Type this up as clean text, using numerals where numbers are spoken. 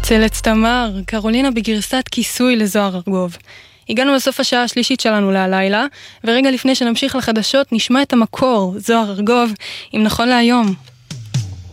צלץ תמר, קרולינה בגרסת כיסוי לזוהר ארגוב. הגענו לסוף השעה השלישית שלנו להלילה, ורגע לפני שנמשיך לחדשות נשמע את המקור, זוהר ארגוב, אם נכון להיום.